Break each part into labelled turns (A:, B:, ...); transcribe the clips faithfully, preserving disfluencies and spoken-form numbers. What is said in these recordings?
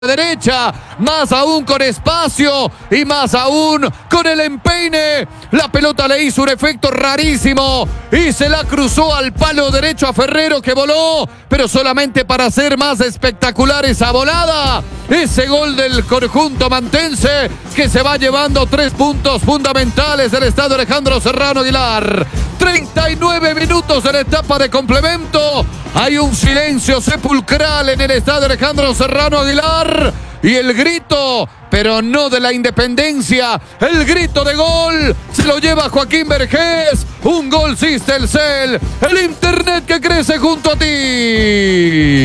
A: derecha, más aún con espacio y más aún con el empeine. La pelota le hizo un efecto rarísimo y se la cruzó al palo derecho a Ferrero, que voló, pero solamente para hacer más espectacular esa volada. Ese gol del conjunto mantense que se va llevando tres puntos fundamentales del estadio Alejandro Serrano Aguilar. treinta y nueve minutos en la etapa de complemento. Hay un silencio sepulcral en el estadio Alejandro Serrano Aguilar. Y el grito, pero no de la independencia, el grito de gol se lo lleva Joaquín Vergés. Un gol Sistelcel, el internet que crece junto a ti.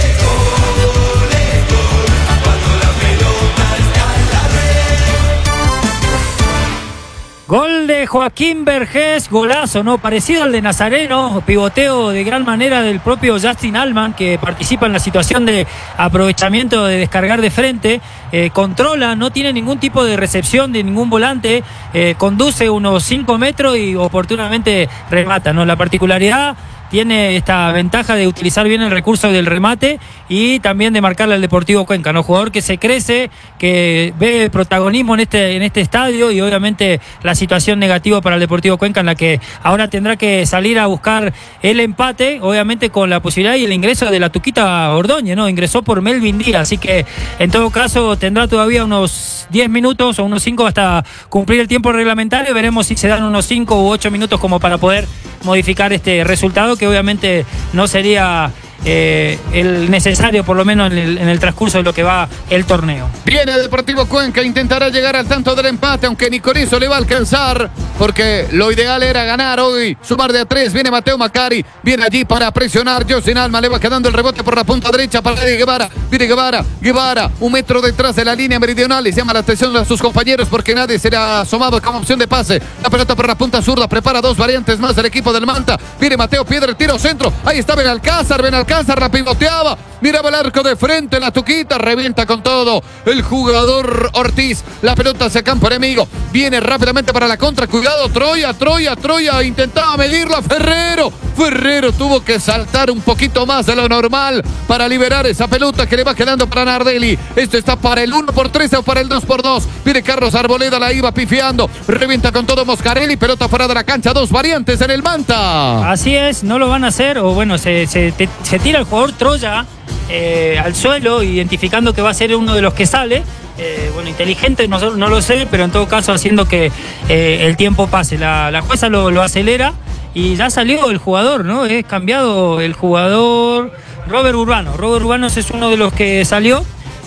B: Gol de Joaquín Vergés, golazo, ¿no? Parecido al de Nazareno, pivoteo de gran manera del propio Justin Allman, que participa en la situación de aprovechamiento de descargar de frente, eh, controla, no tiene ningún tipo de recepción de ningún volante, eh, conduce unos cinco metros y oportunamente remata, ¿no? La particularidad tiene esta ventaja de utilizar bien el recurso del remate y también de marcarle al Deportivo Cuenca, ¿no? Jugador que se crece, que ve protagonismo en este, en este estadio y obviamente la situación negativa para el Deportivo Cuenca, en la que ahora tendrá que salir a buscar el empate, obviamente con la posibilidad y el ingreso de la Tuquita Ordóñez, ¿no? Ingresó por Melvin Díaz, así que en todo caso tendrá todavía unos diez minutos o unos cinco hasta cumplir el tiempo reglamentario. Veremos si se dan unos cinco u ocho minutos como para poder modificar este resultado, que obviamente no sería eh, el necesario, por lo menos en el, en el transcurso de lo que va el torneo.
A: Viene Deportivo Cuenca, intentará llegar al tanto del empate, aunque ni con eso le va a alcanzar, porque lo ideal era ganar hoy, sumar de a tres. Viene Mateo Macari, viene allí para presionar. Justin Allman le va quedando el rebote por la punta derecha para Guevara. Viene Guevara, Guevara, un metro detrás de la línea meridional, y llama la atención a sus compañeros porque nadie se le ha asomado como opción de pase. La pelota por la punta zurda, prepara dos variantes más del equipo del Manta. Viene Mateo Piedra, el tiro centro, ahí está Benalcázar, Benalcázar la pivoteaba, miraba el arco de frente, la Tuquita revienta con todo el jugador Ortiz. La pelota hacia campo enemigo, viene rápidamente para la contra, cuidado Troya, Troya, Troya, intentaba medirla Ferrero. Ferrero tuvo que saltar un poquito más de lo normal para liberar esa pelota que le va quedando para Nardelli. Esto está para el uno por tres o para el dos por dos. Viene Carlos Arboleda, la iba pifiando, revienta con todo Moscarelli, pelota fuera de la cancha, dos variantes en el Manta.
B: Así es, no lo van a hacer, o bueno, se, se, te, se tira el jugador Troya eh, al suelo, identificando que va a ser uno de los que sale. Eh, bueno, inteligente, no, no lo sé, pero en todo caso haciendo que eh, el tiempo pase. La, la jueza lo, lo acelera y ya salió el jugador, ¿no? Es cambiado el jugador Robert Urbano. Robert Urbano es uno de los que salió.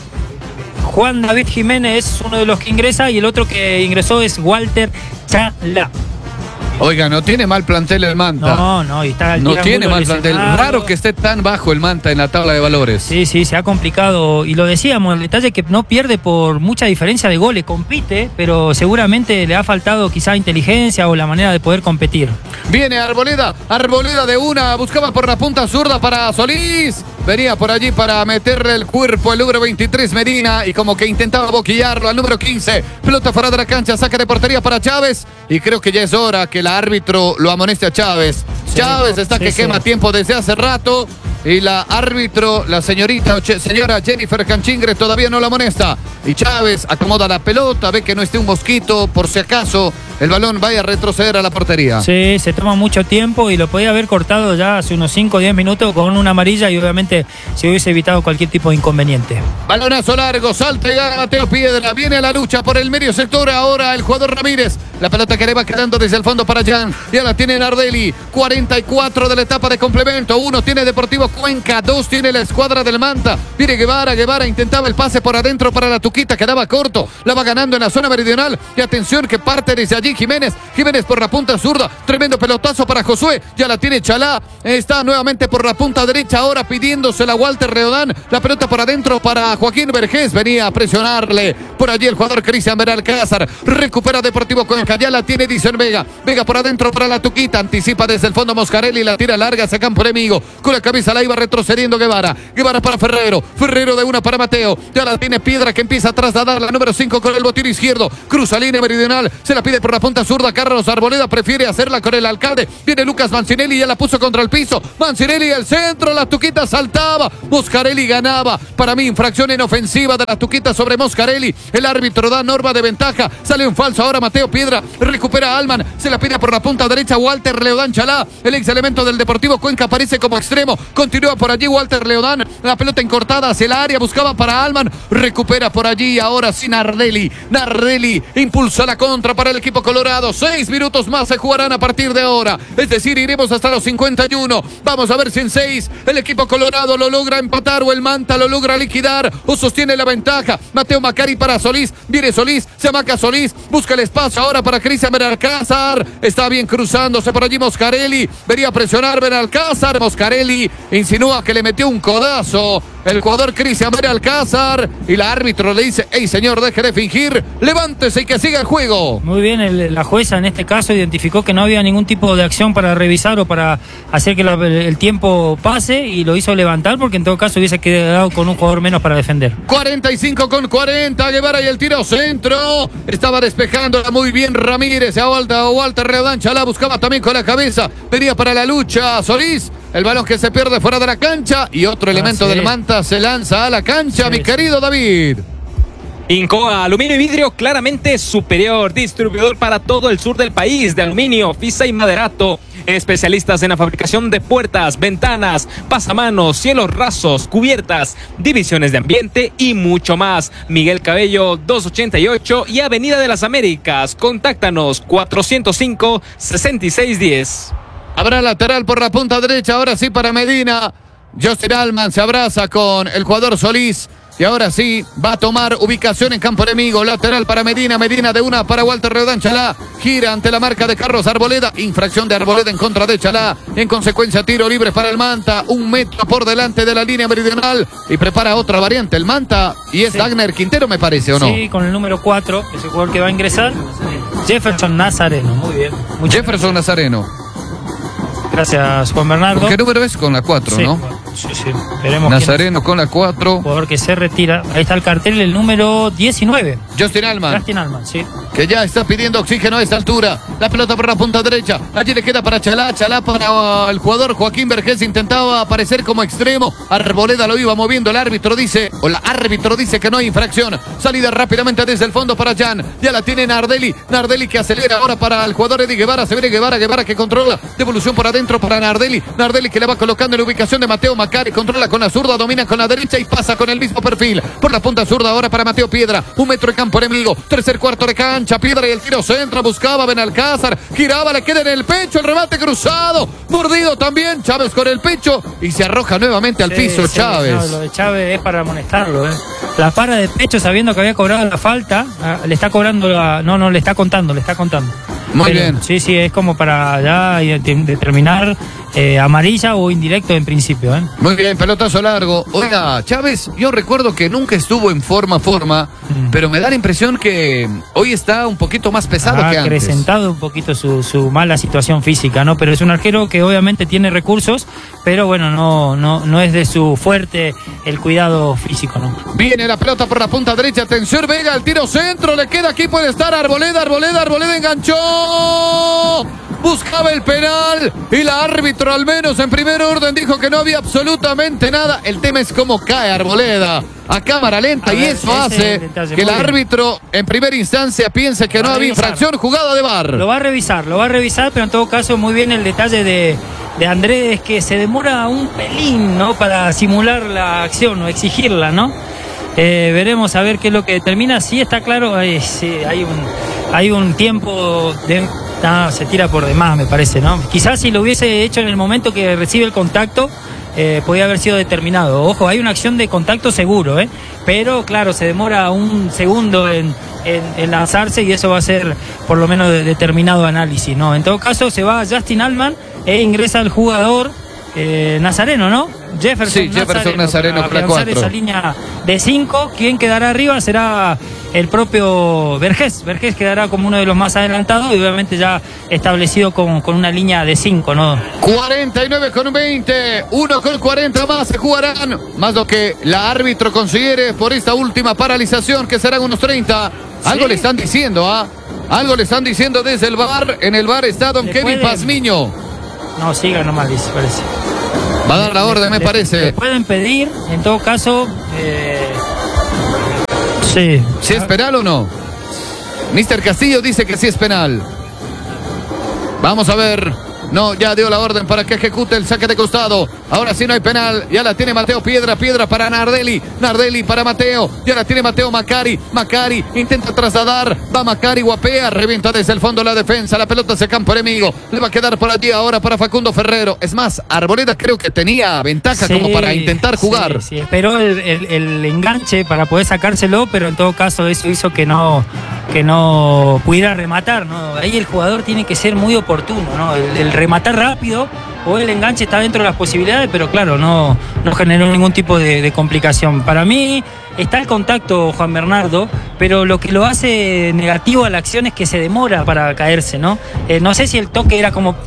B: Juan David Jiménez es uno de los que ingresa y el otro que ingresó es Walter Chalá.
A: Oiga, no tiene mal plantel el Manta.
B: No, no, y está
A: No tiene mal plantel. Raro que esté tan bajo el Manta en la tabla de valores.
B: Sí, sí, se ha complicado. Y lo decíamos, el detalle que no pierde por mucha diferencia de goles, compite, pero seguramente le ha faltado quizá inteligencia o la manera de poder competir.
A: Viene Arboleda, Arboleda de una, buscaba por la punta zurda para Solís. Venía por allí para meterle el cuerpo el número veintitrés Medina y como que intentaba boquillarlo al número quince. Pelota fuera de la cancha, saca de portería para Chávez. Y creo que ya es hora que el árbitro lo amoneste a Chávez. Sí, Chávez está sí, que sí. quema tiempo desde hace rato. Y la árbitro, la señorita, señora Jennifer Canchingre, todavía no la amonesta. Y Chávez acomoda la pelota, ve que no esté un mosquito, por si acaso el balón vaya a retroceder a la portería.
B: Sí, se toma mucho tiempo y lo podía haber cortado ya hace unos cinco o diez minutos con una amarilla y obviamente se hubiese evitado cualquier tipo de inconveniente.
A: Balonazo largo, salta y gana Mateo Piedra. Viene a la lucha por el medio sector ahora el jugador Ramírez. La pelota que le va quedando desde el fondo para Jan. Ya la tiene Nardelli. cuarenta y cuatro de la etapa de complemento. Uno tiene Deportivo Cuenca, dos tiene la escuadra del Manta. Viene Guevara, Guevara intentaba el pase por adentro para la Tuquita, quedaba corto. La va ganando en la zona meridional. Y atención que parte desde allí Jiménez. Jiménez por la punta zurda. Tremendo pelotazo para Josué. Ya la tiene Chalá. Está nuevamente por la punta derecha ahora pidiéndosela a Walter Reodán. La pelota por adentro para Joaquín Vergés. Venía a presionarle por allí el jugador Cristian Benalcázar. Recupera Deportivo Cuenca. Ya la tiene Edison Vega. Vega por adentro para la Tuquita. Anticipa desde el fondo Moscarelli. La tira larga hacia campo enemigo. Con la cabeza la iba retrocediendo Guevara. Guevara para Ferrero. Ferrero de una para Mateo. Ya la tiene Piedra que empieza a trasladar la número cinco con el botín izquierdo. Cruza línea meridional. Se la pide por la la punta zurda. Carlos Arboleda prefiere hacerla con el alcalde. Viene Lucas Mancinelli, ya la puso contra el piso. Mancinelli el centro, la Tuquita saltaba. Moscarelli ganaba. Para mí, infracción en ofensiva de la Tuquita sobre Moscarelli. El árbitro da norma de ventaja. Sale un falso ahora Mateo Piedra. Recupera a Alman. Se la pide por la punta derecha Walter Leodán Chalá. El ex elemento del Deportivo Cuenca aparece como extremo. Continúa por allí Walter Leodán. La pelota encortada hacia el área. Buscaba para Alman. Recupera por allí ahora sí Nardelli. Nardelli impulsa la contra para el equipo colorado. Seis minutos más se jugarán a partir de ahora. Es decir, iremos hasta los cincuenta y uno. Vamos a ver si en seis el equipo colorado lo logra empatar o el Manta lo logra liquidar o sostiene la ventaja. Mateo Macari para Solís. Viene Solís. Se amaca Solís. Busca el espacio ahora para Cristian Benalcázar. Está bien cruzándose por allí Moscarelli. Vería presionar Benalcázar. Moscarelli insinúa que le metió un codazo el jugador Cristian Benalcázar y el árbitro le dice: hey señor, deje de fingir, levántese y que siga el juego.
B: Muy bien, el, la jueza en este caso identificó que no había ningún tipo de acción para revisar o para hacer que la, el tiempo pase y lo hizo levantar, porque en todo caso hubiese quedado con un jugador menos para defender.
A: cuarenta y cinco con cuarenta, Guevara y el tiro centro. Estaba despejándola muy bien Ramírez. A Walter, Walter Leodán Chalá buscaba también con la cabeza. Venía para la lucha Solís. El balón que se pierde fuera de la cancha y otro elemento ah, sí. del Manta se lanza a la cancha, sí, mi querido David.
C: Incoa, aluminio y vidrio claramente superior, distribuidor para todo el sur del país de aluminio, Fisa y Maderato. Especialistas en la fabricación de puertas, ventanas, pasamanos, cielos rasos, cubiertas, divisiones de ambiente y mucho más. Miguel Cabello doscientos ochenta y ocho y Avenida de las Américas. Contáctanos cuatrocientos cinco, sesenta y seis diez.
A: Habrá lateral por la punta derecha, ahora sí para Medina. Justin Alman se abraza con el jugador Solís. Y ahora sí, va a tomar ubicación en campo enemigo. Lateral para Medina, Medina de una para Walter Leodán Chalá. Gira ante la marca de Carlos Arboleda. Infracción de Arboleda en contra de Chalá. En consecuencia, tiro libre para el Manta. Un metro por delante de la línea meridional. Y prepara otra variante, el Manta. Y es sí. Dagner Quintero, me parece, ¿o no?
B: Sí, con el número cuatro, es el jugador que va a ingresar. Jefferson Nazareno, muy bien.
A: Muchas Jefferson gracias. Nazareno.
B: Gracias, Juan Bernardo.
A: ¿Qué número es? Con la cuatro,
B: sí,
A: ¿no?
B: Sí, sí. Veremos
A: Nazareno con la cuatro.
B: Jugador que se retira. Ahí está el cartel, el número diecinueve.
A: Justin Alman.
B: Justin Alman, sí.
A: Que ya está pidiendo oxígeno a esta altura. La pelota por la punta derecha. Allí le queda para Chalá. Chalá para el jugador Joaquín Vergés. Intentaba aparecer como extremo. Arboleda lo iba moviendo. El árbitro dice, o la árbitro dice que no hay infracción. Salida rápidamente desde el fondo para Jan. Ya la tiene Nardelli. Nardelli que acelera ahora para el jugador Eddie Guevara. Se viene Guevara. Guevara que controla. Devolución por adentro para Nardelli. Nardelli que le va colocando en la ubicación de Mateo Macari. Controla con la zurda, domina con la derecha y pasa con el mismo perfil. Por la punta zurda ahora para Mateo Piedra. Un metro de campo enemigo. Tercer cuarto de cancha. Piedra y el tiro centro. Buscaba Benalcázar. Giraba, le queda en el pecho. El remate cruzado. Mordido también. Chávez con el pecho. Y se arroja nuevamente al sí, piso sí, Chávez.
B: No, lo de Chávez es para amonestarlo. ¿eh? La para de pecho sabiendo que había cobrado la falta. Le está cobrando la... No, no, le está contando, le está contando.
A: Muy
B: Pero,
A: bien.
B: Sí, sí, es como para ya determinar eh, amarilla o indirecto en principio. ¿eh?
A: Muy bien, pelotazo largo. Oiga, Chávez, yo recuerdo que nunca estuvo en forma, forma, mm. pero me da la impresión que hoy está un poquito más pesado
B: ha
A: que antes. Ha
B: acrecentado un poquito su, su mala situación física, ¿no? Pero es un arquero que obviamente tiene recursos, pero bueno, no, no, no es de su fuerte el cuidado físico, ¿no?
A: Viene la pelota por la punta derecha, atención Vega, el tiro centro, le queda aquí, puede estar Arboleda, Arboleda, Arboleda enganchó. Buscaba el penal y la árbitro al menos en primer orden dijo que no había absolutamente nada. El tema es cómo cae Arboleda a cámara lenta a y ver, eso hace que el árbitro en primera instancia piense que no había infracción, jugada de V A R.
B: Lo va a revisar, lo va a revisar, pero en todo caso muy bien el detalle de, de Andrés, que se demora un pelín, ¿no? Para simular la acción o exigirla, ¿no? Eh, veremos a ver qué es lo que determina. Sí está claro, eh, sí, hay un hay un tiempo de... No, se tira por demás, me parece, ¿no? Quizás si lo hubiese hecho en el momento que recibe el contacto, eh, podía haber sido determinado. Ojo, hay una acción de contacto seguro, ¿eh? Pero claro, se demora un segundo en, en, en lanzarse y eso va a ser por lo menos de determinado análisis, ¿no? En todo caso, se va Justin Alman e ingresa el jugador eh, Nazareno, ¿no? Jefferson,
A: sí, Jefferson Nazareno,
B: Nazareno para avanzar esa línea de cinco. Quien quedará arriba será el propio Vergés. Vergés quedará como uno de los más adelantados y obviamente ya establecido con, con una línea de cinco, ¿no?
A: cuarenta y nueve con veinte, uno con cuarenta más se jugarán, más lo que la árbitro considere por esta última paralización, que serán unos treinta. Algo ¿sí? Le están diciendo, ¿ah? ¿eh? Algo le están diciendo desde el V A R. En el V A R está don Kevin Pazmiño.
B: No, siga nomás, dice, parece.
A: Va a dar la orden, me
B: le,
A: parece.
B: Le pueden pedir, en todo caso. Eh, sí.
A: ¿Si es penal o no? mister Castillo dice que sí es penal. Vamos a ver. No, ya dio la orden para que ejecute el saque de costado. Ahora sí no hay penal. Ya la tiene Mateo Piedra. Piedra para Nardelli. Nardelli para Mateo. Ya la tiene Mateo Macari. Macari intenta trasladar. Va Macari, guapea. Revienta desde el fondo la defensa. La pelota se campo enemigo. Le va a quedar por allí ahora para Facundo Ferrero. Es más, Arboleda creo que tenía ventaja, sí, como para intentar jugar.
B: Sí, sí. Esperó el, el, el enganche para poder sacárselo, pero en todo caso eso hizo que no, que no pudiera rematar, ¿no? Ahí el jugador tiene que ser muy oportuno, ¿no? El, el rematar rápido o el enganche está dentro de las posibilidades, pero claro, no, no generó ningún tipo de, de complicación. Para mí está el contacto, Juan Bernardo, pero lo que lo hace negativo a la acción es que se demora para caerse, ¿no? Eh, no sé si el toque era como...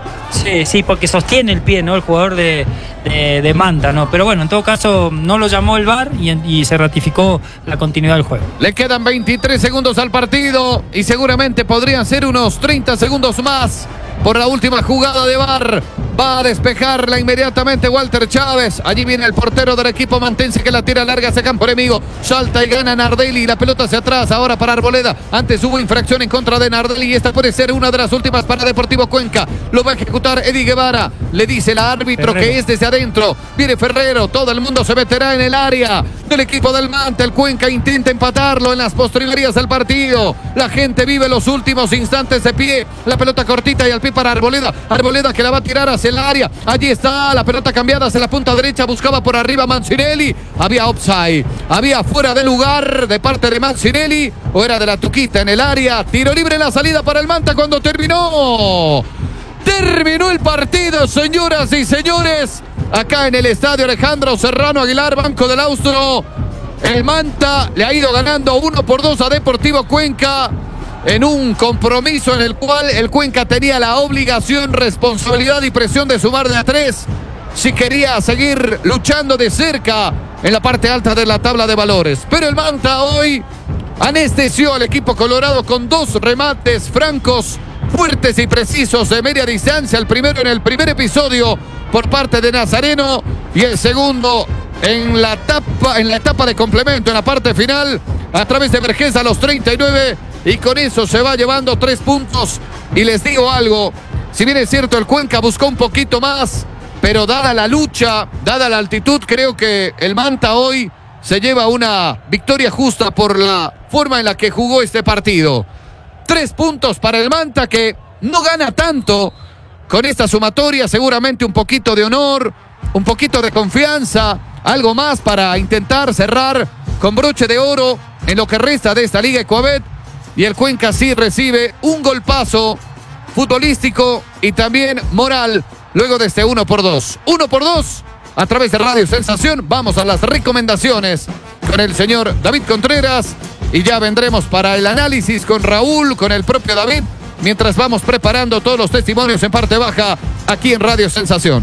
B: Sí, sí, porque sostiene el pie, ¿no? El jugador de, de, de Manta, ¿no? Pero bueno, en todo caso, no lo llamó el V A R y, y se ratificó la continuidad del juego.
A: Le quedan veintitrés segundos al partido y seguramente podrían ser unos treinta segundos más por la última jugada de V A R. Va a despejarla inmediatamente Walter Chávez. Allí viene el portero del equipo mantense que la tira larga hacia campo enemigo. Salta y gana Nardelli. La pelota hacia atrás ahora para Arboleda. Antes hubo infracción en contra de Nardelli y esta puede ser una de las últimas para Deportivo Cuenca. Lo va a ejecutar Eddie Guevara. Le dice el árbitro Ferrero que es desde adentro. Viene Ferrero. Todo el mundo se meterá en el área del equipo del Manta. El Cuenca intenta empatarlo en las postrimerías del partido. La gente vive los últimos instantes de pie. La pelota cortita y al pie para Arboleda. Arboleda que la va a tirar hacia el área. Allí está la pelota cambiada hacia la punta derecha. Buscaba por arriba Mancinelli. Había offside. Había fuera de lugar de parte de Mancinelli. O era de la Tuquita en el área. Tiro libre en la salida para el Manta cuando terminó. Terminó el partido, señoras y señores. Acá en el estadio Alejandro Serrano Aguilar, Banco del Austro. El Manta le ha ido ganando uno por dos a Deportivo Cuenca. En un compromiso en el cual el Cuenca tenía la obligación, responsabilidad y presión de sumar de a tres si quería seguir luchando de cerca en la parte alta de la tabla de valores. Pero el Manta hoy anestesió al equipo colorado con dos remates francos, fuertes y precisos de media distancia. El primero en el primer episodio por parte de Nazareno y el segundo en la etapa, en la etapa de complemento, en la parte final, a través de Vergés a los treinta y nueve. Y con eso se va llevando tres puntos. Y les digo algo, si bien es cierto el Cuenca buscó un poquito más, pero dada la lucha, dada la altitud, creo que el Manta hoy se lleva una victoria justa por la forma en la que jugó este partido. Tres puntos para el Manta, que no gana tanto con esta sumatoria. Seguramente un poquito de honor, un poquito de confianza, algo más para intentar cerrar con broche de oro en lo que resta de esta Liga Ecuabet. Y el Cuenca sí recibe un golpazo futbolístico y también moral luego de este uno por dos. uno por dos a través de Radio Sensación. Vamos a las recomendaciones con el señor David Contreras y ya vendremos para el análisis con Raúl, con el propio David, mientras vamos preparando todos los testimonios en parte baja aquí en Radio Sensación.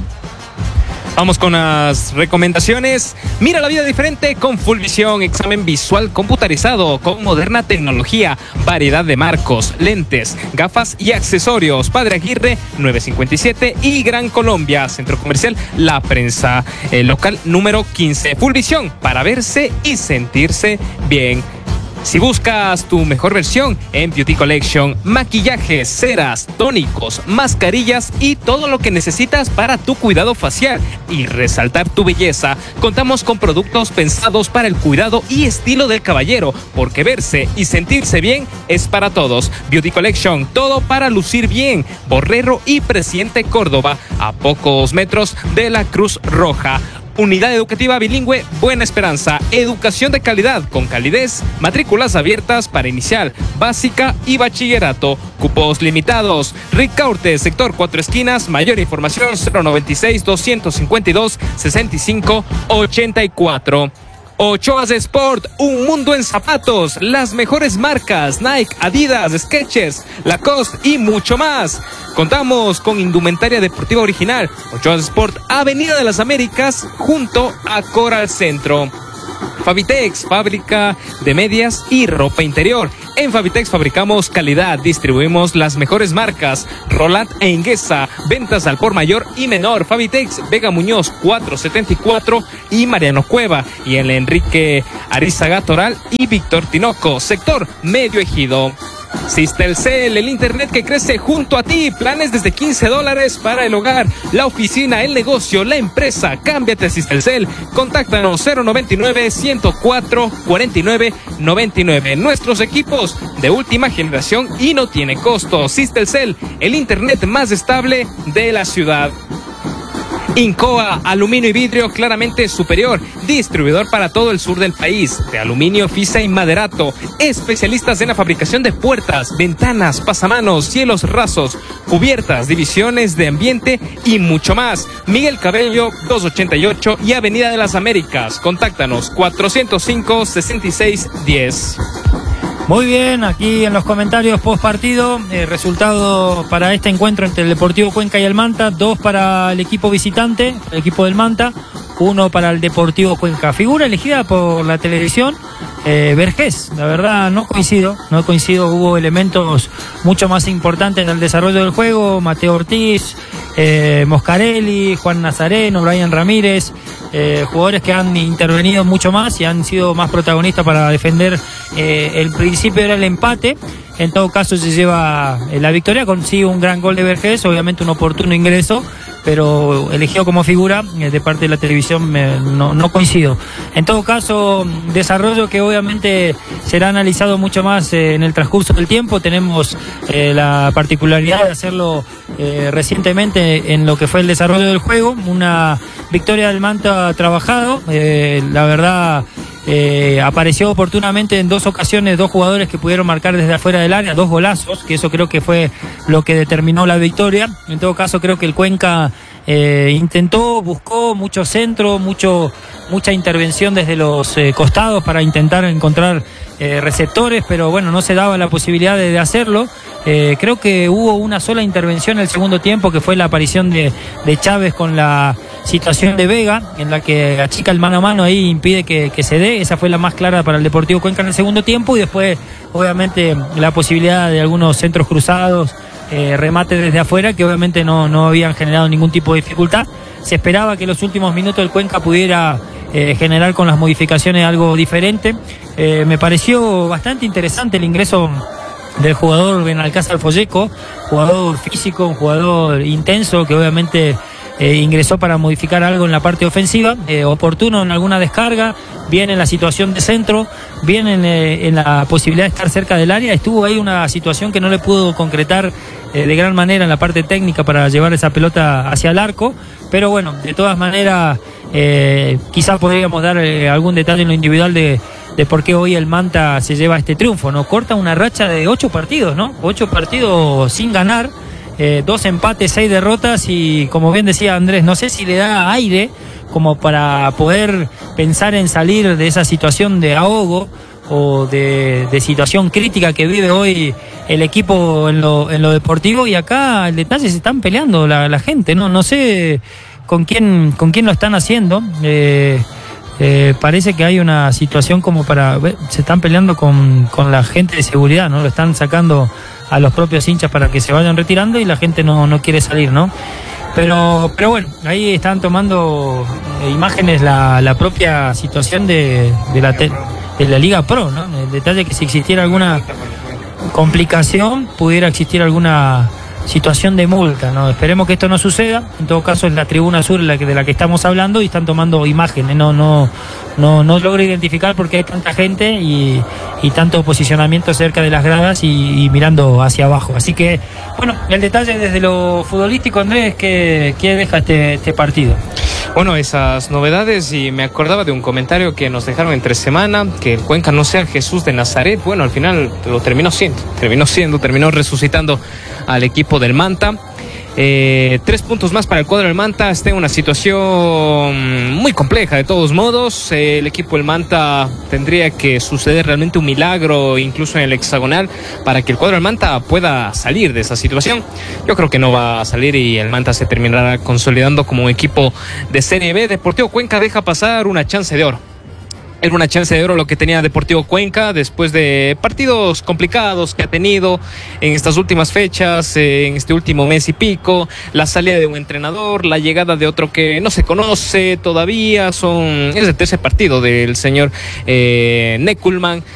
C: Vamos con las recomendaciones. Mira la vida diferente con Fullvisión, examen visual computarizado con moderna tecnología, variedad de marcos, lentes, gafas y accesorios. Padre Aguirre nueve cincuenta y siete y Gran Colombia, Centro Comercial La Prensa, el local número quince. Fullvisión, para verse y sentirse bien. Si buscas tu mejor versión en Beauty Collection, maquillajes, ceras, tónicos, mascarillas y todo lo que necesitas para tu cuidado facial y resaltar tu belleza, contamos con productos pensados para el cuidado y estilo del caballero, porque verse y sentirse bien es para todos. Beauty Collection, todo para lucir bien. Borrero y Presidente Córdoba, a pocos metros de la Cruz Roja. Unidad Educativa Bilingüe Buena Esperanza, educación de calidad con calidez, matrículas abiertas para inicial, básica y bachillerato, cupos limitados. Ricaurte, sector Cuatro Esquinas, mayor información cero noventa y seis, doscientos cincuenta y dos, sesenta y cinco, ochenta y cuatro. Ochoas Sport, un mundo en zapatos, las mejores marcas, Nike, Adidas, Skechers, Lacoste y mucho más. Contamos con indumentaria deportiva original. Ochoas Sport, Avenida de las Américas, junto a Coral Centro. Fabitex, fábrica de medias y ropa interior. En Fabitex fabricamos calidad, distribuimos las mejores marcas, Roland e Inguesa, ventas al por mayor y menor. Fabitex, Vega Muñoz cuatrocientos setenta y cuatro y Mariano Cueva, y en Enrique Arizaga Toral y Víctor Tinoco, sector Medio Ejido. Sistelcel, el internet que crece junto a ti. Planes desde quince dólares para el hogar, la oficina, el negocio, la empresa. Cámbiate a Sistelcel. Contáctanos cero noventa y nueve, ciento cuatro, cuarenta y nueve, noventa y nueve. Nuestros equipos de última generación y no tiene costo. Sistelcel, el internet más estable de la ciudad. Incoa, aluminio y vidrio claramente superior, distribuidor para todo el sur del país, de aluminio, fisa y maderato, especialistas en la fabricación de puertas, ventanas, pasamanos, cielos rasos, cubiertas, divisiones de ambiente y mucho más. Miguel Cabello, doscientos ochenta y ocho y Avenida de las Américas. Contáctanos cuatrocientos cinco, sesenta y seis, diez.
B: Muy bien, aquí en los comentarios post partido, eh, resultado para este encuentro entre el Deportivo Cuenca y el Manta, dos para el equipo visitante, el equipo del Manta, uno para el Deportivo Cuenca. Figura elegida por la televisión, eh, Vergés. La verdad no coincido, no coincido, hubo elementos mucho más importantes en el desarrollo del juego, Mateo Ortiz, eh, Moscarelli, Juan Nazareno, Brian Ramírez, eh, jugadores que han intervenido mucho más y han sido más protagonistas para defender. Eh, el principio era el empate, en todo caso se lleva eh, la victoria, consigue un gran gol de Vergés, obviamente un oportuno ingreso, pero elegido como figura eh, de parte de la televisión me, no, no coincido. En todo caso, desarrollo que obviamente será analizado mucho más eh, en el transcurso del tiempo. Tenemos eh, la particularidad de hacerlo eh, recientemente en lo que fue el desarrollo del juego, una victoria del Manta trabajado, eh, la verdad. Eh, apareció oportunamente en dos ocasiones dos jugadores que pudieron marcar desde afuera del área, dos golazos, que eso creo que fue lo que determinó la victoria. En todo caso creo que el Cuenca eh, intentó, buscó mucho centro, mucho, mucha intervención desde los eh, costados para intentar encontrar eh, receptores, pero bueno, no se daba la posibilidad de, de hacerlo. Eh, creo que hubo una sola intervención en el segundo tiempo, que fue la aparición de, de Chávez con la situación de Vega, en la que achica el mano a mano ahí, impide que, que se dé. Esa fue la más clara para el Deportivo Cuenca en el segundo tiempo, y después obviamente la posibilidad de algunos centros cruzados, eh, remates desde afuera, que obviamente no, no habían generado ningún tipo de dificultad. Se esperaba que en los últimos minutos el Cuenca pudiera eh, generar con las modificaciones algo diferente. Eh, me pareció bastante interesante el ingreso del jugador Benalcázar Folleco, jugador físico, un jugador intenso que obviamente eh, ingresó para modificar algo en la parte ofensiva, eh, oportuno en alguna descarga, bien en la situación de centro, bien en, eh, en la posibilidad de estar cerca del área. Estuvo ahí una situación que no le pudo concretar eh, de gran manera en la parte técnica para llevar esa pelota hacia el arco, pero bueno, de todas maneras eh, quizás podríamos dar eh, algún detalle en lo individual de de por qué hoy el Manta se lleva este triunfo, ¿no? Corta una racha de ocho partidos, ¿no? Ocho partidos sin ganar, eh, dos empates, seis derrotas, y como bien decía Andrés, no sé si le da aire como para poder pensar en salir de esa situación de ahogo o de, de situación crítica que vive hoy el equipo en lo, en lo deportivo. Y acá el detalle, se están peleando la, la gente, ¿no? No sé con quién, con quién lo están haciendo. Eh, Eh, parece que hay una situación como para... Se están peleando con, con la gente de seguridad, ¿no? Lo están sacando a los propios hinchas para que se vayan retirando y la gente no, no quiere salir, ¿no? Pero, pero bueno, ahí están tomando imágenes la, la propia situación de, de, la te, de la Liga Pro, ¿no? El detalle que si existiera alguna complicación, pudiera existir alguna situación de multa, ¿no? Esperemos que esto no suceda. En todo caso es la tribuna sur la que, de la que estamos hablando, y están tomando imágenes. No, no, no, no logro identificar porque hay tanta gente y, y tanto posicionamiento cerca de las gradas y, y mirando hacia abajo. Así que, bueno, el detalle desde lo futbolístico, Andrés, ¿qué, qué deja este, este partido?
C: Bueno, esas novedades, y me acordaba de un comentario que nos dejaron entre semana, que el Cuenca no sea Jesús de Nazaret. Bueno, al final lo terminó siendo, terminó siendo, terminó resucitando al equipo del Manta. Eh, tres puntos más para el cuadro del Manta. Está en una situación muy compleja de todos modos. Eh, el equipo del Manta tendría que suceder realmente un milagro, incluso en el hexagonal, para que el cuadro del Manta pueda salir de esa situación. Yo creo que no va a salir y el Manta se terminará consolidando como un equipo de Serie B. Deportivo Cuenca deja pasar una chance de oro. Era una chance de oro lo que tenía Deportivo Cuenca después de partidos complicados que ha tenido en estas últimas fechas, en este último mes y pico, la salida de un entrenador, la llegada de otro que no se conoce todavía, son es el tercer partido del señor eh, Neckelmann,